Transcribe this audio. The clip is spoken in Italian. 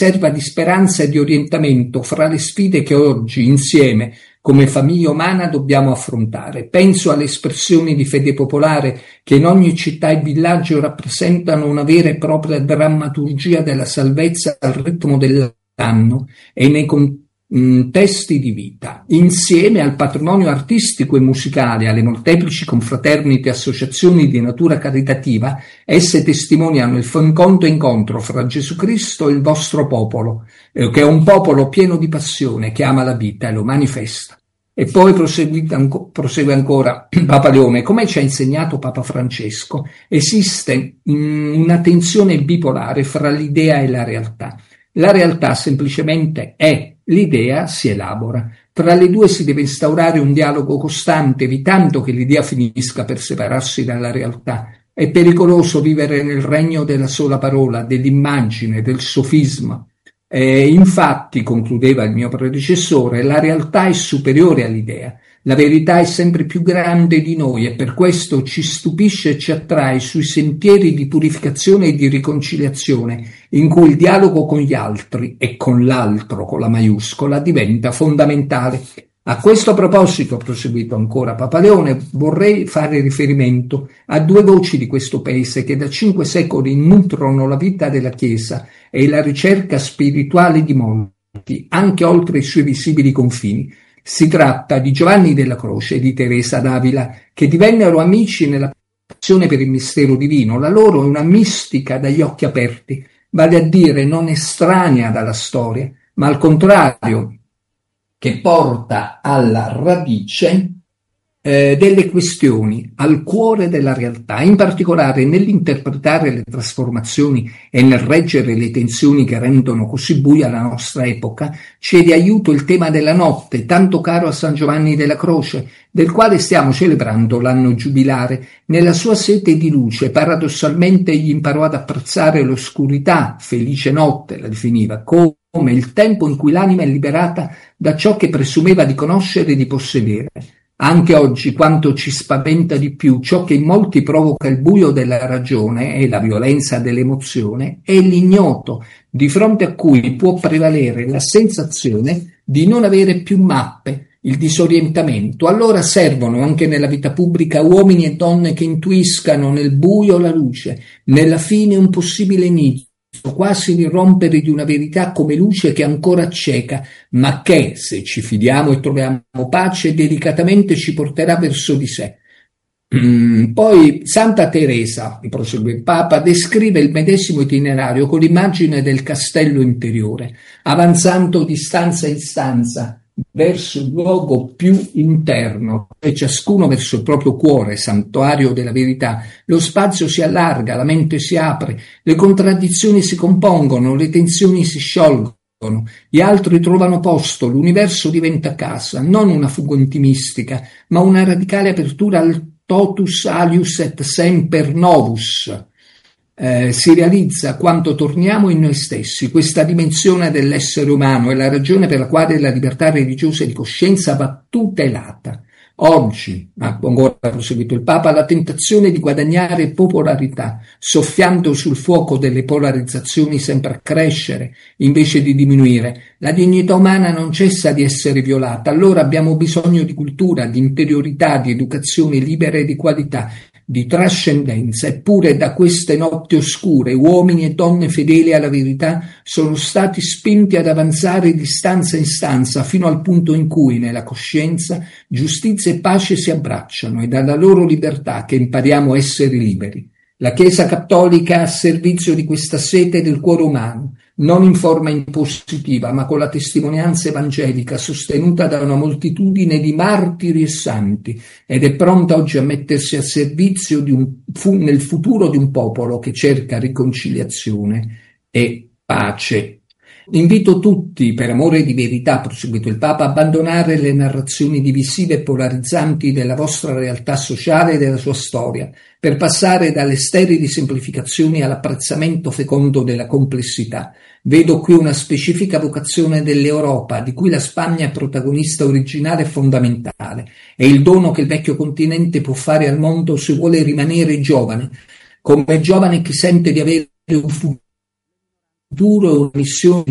riserva di speranza e di orientamento fra le sfide che oggi, insieme, come famiglia umana, dobbiamo affrontare. Penso alle espressioni di fede popolare che in ogni città e villaggio rappresentano una vera e propria drammaturgia della salvezza al ritmo dell'anno e nei contesti di vita. Insieme al patrimonio artistico e musicale, alle molteplici confraternite e associazioni di natura caritativa, esse testimoniano il fecondo incontro fra Gesù Cristo e il vostro popolo, che è un popolo pieno di passione, che ama la vita e lo manifesta. E poi prosegue ancora Papa Leone: come ci ha insegnato Papa Francesco, esiste una tensione bipolare fra l'idea e la realtà. La realtà semplicemente è, l'idea si elabora. Tra le due si deve instaurare un dialogo costante, evitando che l'idea finisca per separarsi dalla realtà. È pericoloso vivere nel regno della sola parola, dell'immagine, del sofisma. Infatti, concludeva il mio predecessore, la realtà è superiore all'idea. La verità è sempre più grande di noi e per questo ci stupisce e ci attrae sui sentieri di purificazione e di riconciliazione, in cui il dialogo con gli altri e con l'altro, con la maiuscola, diventa fondamentale. A questo proposito, proseguito ancora Papa Leone, vorrei fare riferimento a due voci di questo paese che da 5 secoli nutrono la vita della Chiesa e la ricerca spirituale di molti, anche oltre i suoi visibili confini. Si tratta di Giovanni della Croce e di Teresa d'Avila, che divennero amici nella passione per il mistero divino. La loro è una mistica dagli occhi aperti, vale a dire non estranea dalla storia, ma al contrario, che porta alla radice delle questioni, al cuore della realtà, in particolare nell'interpretare le trasformazioni e nel reggere le tensioni che rendono così buia la nostra epoca. Chiede aiuto il tema della notte, tanto caro a San Giovanni della Croce, del quale stiamo celebrando l'anno giubilare. Nella sua sete di luce, paradossalmente, egli imparò ad apprezzare l'oscurità, felice notte la definiva, come il tempo in cui l'anima è liberata da ciò che presumeva di conoscere e di possedere. Anche oggi quanto ci spaventa di più, ciò che in molti provoca il buio della ragione e la violenza dell'emozione, è l'ignoto, di fronte a cui può prevalere la sensazione di non avere più mappe, il disorientamento. Allora servono anche nella vita pubblica uomini e donne che intuiscano nel buio la luce, nella fine un possibile inizio, quasi l'irrompere di una verità come luce che ancora acceca, ma che, se ci fidiamo e troviamo pace, delicatamente ci porterà verso di sé. Poi Santa Teresa, prosegue il Papa, descrive il medesimo itinerario con l'immagine del castello interiore, avanzando di stanza in stanza verso il luogo più interno, e ciascuno verso il proprio cuore, santuario della verità. Lo spazio si allarga, la mente si apre, le contraddizioni si compongono, le tensioni si sciolgono, gli altri trovano posto, l'universo diventa casa, non una fuga intimistica, ma una radicale apertura al totus alius et semper novus. Si realizza quando torniamo in noi stessi. Questa dimensione dell'essere umano è la ragione per la quale la libertà religiosa e di coscienza va tutelata. Oggi, ha ancora proseguito il Papa, la tentazione di guadagnare popolarità, soffiando sul fuoco delle polarizzazioni, sempre a crescere invece di diminuire. La dignità umana non cessa di essere violata. Allora abbiamo bisogno di cultura, di interiorità, di educazione libera e di qualità, di trascendenza. Eppure da queste notti oscure uomini e donne fedeli alla verità sono stati spinti ad avanzare di stanza in stanza fino al punto in cui nella coscienza giustizia e pace si abbracciano, e dalla loro libertà che impariamo a essere liberi. La Chiesa Cattolica è a servizio di questa sete del cuore umano, non in forma impositiva, ma con la testimonianza evangelica sostenuta da una moltitudine di martiri e santi, ed è pronta oggi a mettersi a servizio nel futuro di un popolo che cerca riconciliazione e pace. Invito tutti, per amore di verità, proseguito il Papa, a abbandonare le narrazioni divisive e polarizzanti della vostra realtà sociale e della sua storia, per passare dalle sterili semplificazioni all'apprezzamento fecondo della complessità. Vedo qui una specifica vocazione dell'Europa, di cui la Spagna è protagonista originale e fondamentale. È il dono che il vecchio continente può fare al mondo se vuole rimanere giovane, come giovane che sente di avere un futuro e una missione